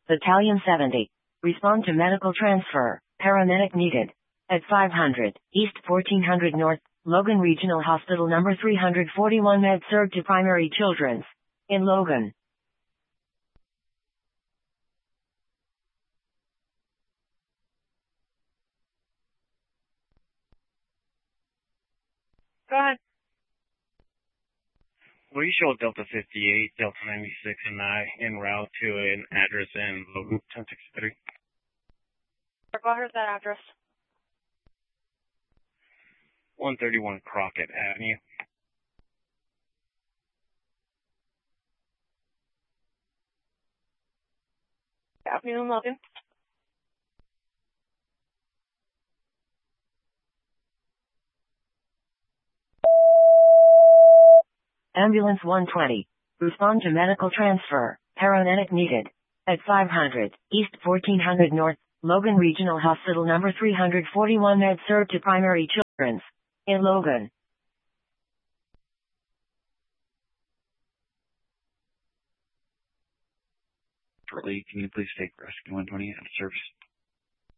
Battalion 70. Respond to medical transfer. Paramedic needed. At 500 East 1400 North, Logan Regional Hospital number 341 Med-Surg to Primary Children's. In Logan. Go ahead. Will you show Delta 58, Delta 96, and I en route to an address in Logan 1063? Go ahead with that address. 131 Crockett Avenue. Avenue in Logan. Ambulance 120. Respond to medical transfer. Paramedic needed. At 500 East 1400 North, Logan Regional Hospital number 341 Med-Surg to Primary Children's. In Logan. Shortly, can you please take Rescue 120 out of service?